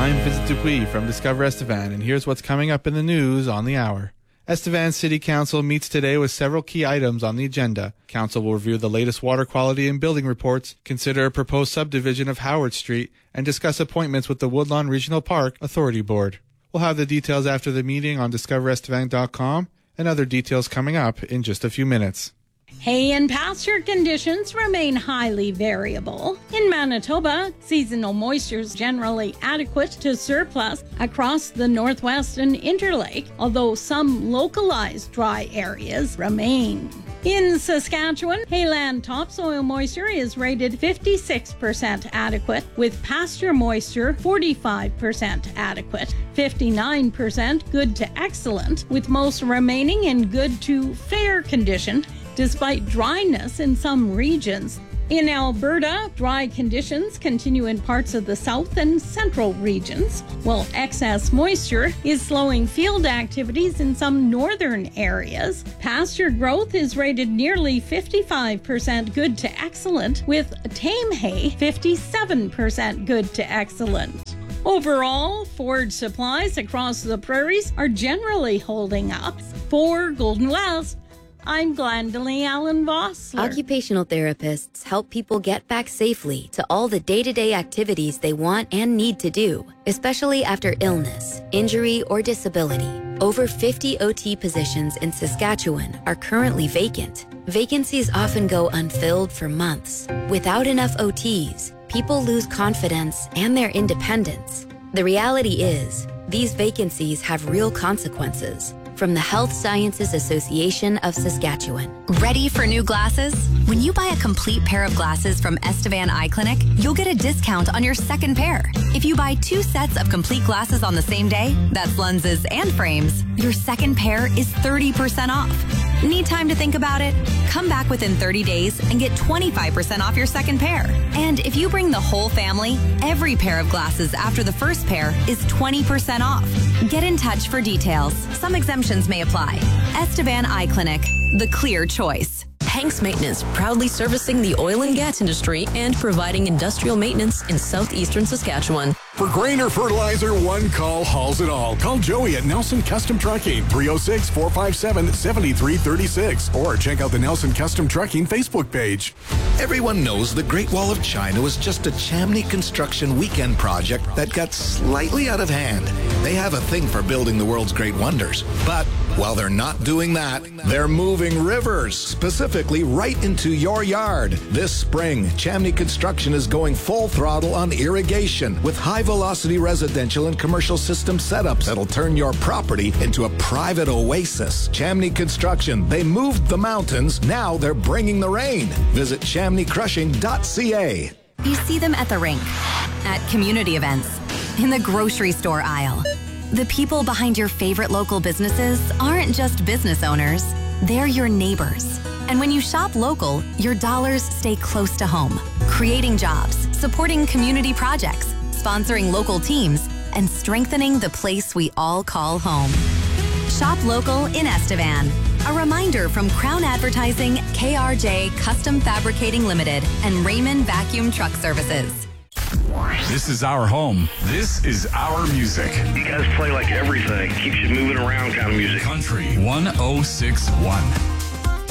I'm Vincent Dupuis from Discover Estevan, and here's what's coming up in the news on the hour. Estevan City Council meets today with several key items on the agenda. Council will review the latest water quality and building reports, consider a proposed subdivision of Howard Street, and discuss appointments with the Woodlawn Regional Park Authority Board. We'll have the details after the meeting on discoverestevan.com and other details coming up in just a few minutes. Hay and pasture conditions remain highly variable. In Manitoba, seasonal moisture is generally adequate to surplus across the Northwest and Interlake, although some localized dry areas remain. In Saskatchewan, hayland topsoil moisture is rated 56% adequate, with pasture moisture 45% adequate, 59% good to excellent, with most remaining in good to fair condition, despite dryness in some regions. In Alberta, dry conditions continue in parts of the south and central regions, while excess moisture is slowing field activities in some northern areas. Pasture growth is rated nearly 55% good to excellent, with tame hay 57% good to excellent. Overall, forage supplies across the prairies are generally holding up. For Golden West, I'm Glendalee Allen Vossler. Occupational therapists help people get back safely to all the day-to-day activities they want and need to do, especially after illness, injury, or disability. Over 50 OT positions in Saskatchewan are currently vacant. Vacancies often go unfilled for months. Without enough OTs, people lose confidence and their independence. The reality is, these vacancies have real consequences. From the Health Sciences Association of Saskatchewan. Ready for new glasses? When you buy a complete pair of glasses from Estevan Eye Clinic, you'll get a discount on your second pair. If you buy 2 sets of complete glasses on the same day, that's lenses and frames, your second pair is 30% off. Need time to think about it? Come back within 30 days and get 25% off your second pair. And if you bring the whole family, every pair of glasses after the first pair is 20% off. Get in touch for details. Some exemptions may apply. Estevan Eye Clinic, the clear choice. Hanks Maintenance, proudly servicing the oil and gas industry and providing industrial maintenance in southeastern Saskatchewan. For grain or fertilizer, one call hauls it all. Call Joey at Nelson Custom Trucking, 306-457-7336. Or check out the Nelson Custom Trucking Facebook page. Everyone knows the Great Wall of China was just a Chamney construction weekend project that got slightly out of hand. They have a thing for building the world's great wonders. But while they're not doing that, they're moving rivers, specifically right into your yard. This spring, Chamney Construction is going full throttle on irrigation with high-velocity residential and commercial system setups that'll turn your property into a private oasis. Chamney Construction, they moved the mountains, now they're bringing the rain. Visit chamneycrushing.ca. You see them at the rink, at community events, in the grocery store aisle. The people behind your favorite local businesses aren't just business owners, they're your neighbors. And when you shop local, your dollars stay close to home, creating jobs, supporting community projects, sponsoring local teams, and strengthening the place we all call home. Shop local in Estevan. A reminder from Crown Advertising, KRJ Custom Fabricating Limited, and Raymond Vacuum Truck Services. This is our home. This is our music. You guys play like everything. Keeps you moving around kind of music. Country 1061.